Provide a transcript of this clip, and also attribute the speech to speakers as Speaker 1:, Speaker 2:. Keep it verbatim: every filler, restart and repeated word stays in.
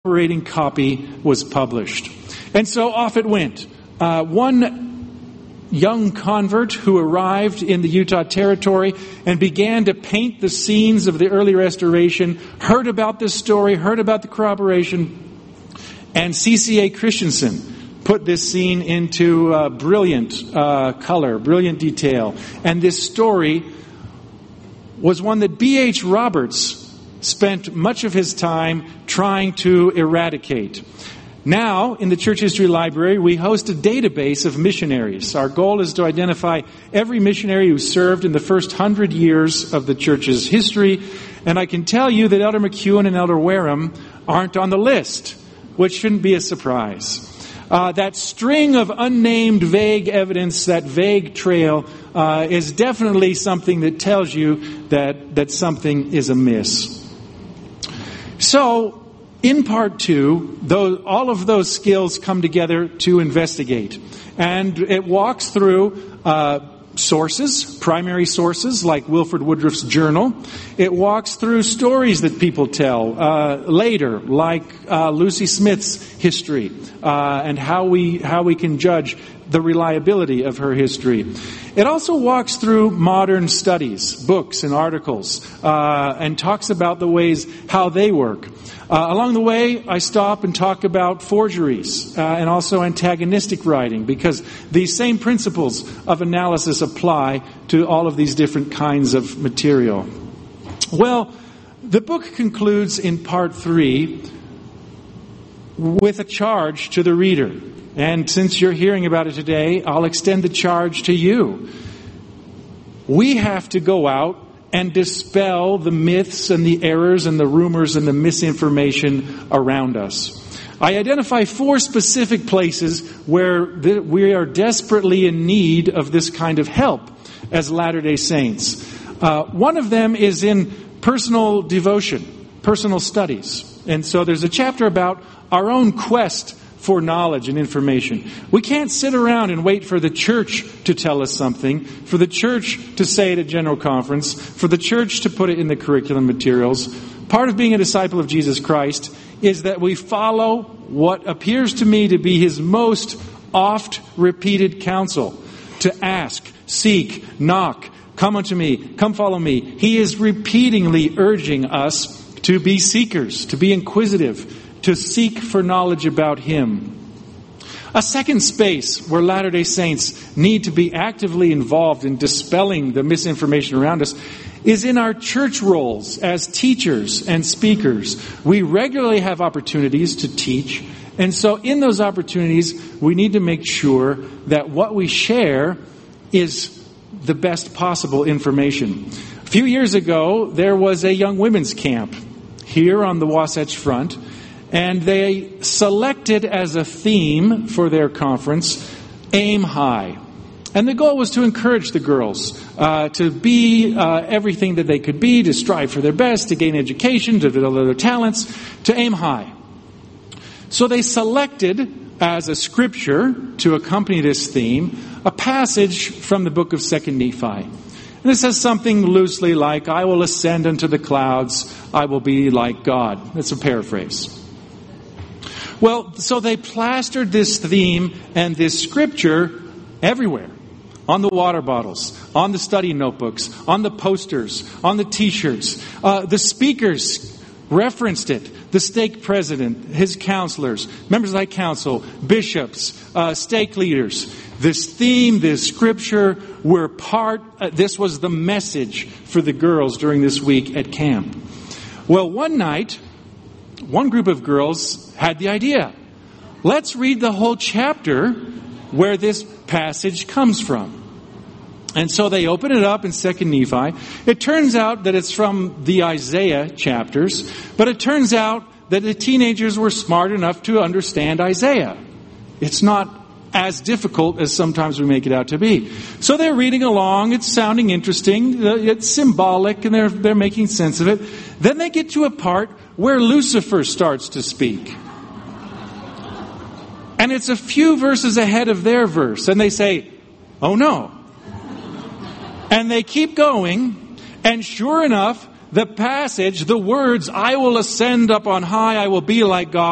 Speaker 1: operating copy was published. And so off it went. Uh, one young convert who arrived in the Utah Territory and began to paint the scenes of the early restoration, heard about this story, heard about the corroboration, and C C A Christensen put this scene into uh, brilliant uh, color, brilliant detail. And this story was one that B H Roberts spent much of his time trying to eradicate. Now, in the Church History Library, we host a database of missionaries. Our goal is to identify every missionary who served in the first hundred years of the church's history. And I can tell you that Elder McEwen and Elder Wareham aren't on the list, which shouldn't be a surprise. Uh, that string of unnamed vague evidence, that vague trail, uh, is definitely something that tells you that, that something is amiss. So, in part two, those, all of those skills come together to investigate. And it walks through uh, sources, primary sources like Wilford Woodruff's journal. It walks through stories that people tell uh, later, like uh, Lucy Smith's history, uh, and how we how we can judge the reliability of her history. It also walks through modern studies, books and articles, uh, and talks about the ways how they work. Uh, along the way, I stop and talk about forgeries uh, and also antagonistic writing, because these same principles of analysis apply to all of these different kinds of material. Well, the book concludes in part three with a charge to the reader. And since you're hearing about it today, I'll extend the charge to you. We have to go out and dispel the myths and the errors and the rumors and the misinformation around us. I identify four specific places where we are desperately in need of this kind of help as Latter-day Saints. Uh, one of them is in personal devotion, personal studies. And so there's a chapter about our own quest for knowledge and information. We can't sit around and wait for the church to tell us something, for the church to say it at General Conference, for the church to put it in the curriculum materials. Part of being a disciple of Jesus Christ is that we follow what appears to me to be his most oft repeated counsel: to ask, seek, knock, come unto me, come follow me. He is repeatedly urging us to be seekers, to be inquisitive, to seek for knowledge about him. A second space where Latter-day Saints need to be actively involved in dispelling the misinformation around us is in our church roles as teachers and speakers. We regularly have opportunities to teach, and so in those opportunities, we need to make sure that what we share is the best possible information. A few years ago, there was a young women's camp here on the Wasatch Front, and they selected as a theme for their conference, Aim High. And the goal was to encourage the girls uh, to be uh, everything that they could be, to strive for their best, to gain education, to develop their talents, to aim high. So they selected as a scripture to accompany this theme a passage from the book of Second Nephi. And it says something loosely like, I will ascend unto the clouds, I will be like God. That's a paraphrase. Well, so they plastered this theme and this scripture everywhere. On the water bottles, on the study notebooks, on the posters, on the t-shirts. Uh, the speakers referenced it. The stake president, his counselors, members of that council, bishops, uh, stake leaders. This theme, this scripture were part, uh, this was the message for the girls during this week at camp. Well, one night, one group of girls had the idea. Let's read the whole chapter where this passage comes from. And so they open it up in Second Nephi. It turns out that it's from the Isaiah chapters, but it turns out that the teenagers were smart enough to understand Isaiah. It's not as difficult as sometimes we make it out to be. So they're reading along, it's sounding interesting, it's symbolic, and they're they're making sense of it. Then they get to a part where Lucifer starts to speak. And it's a few verses ahead of their verse. And they say, oh no. And they keep going. And sure enough, the passage, the words, I will ascend up on high, I will be like God,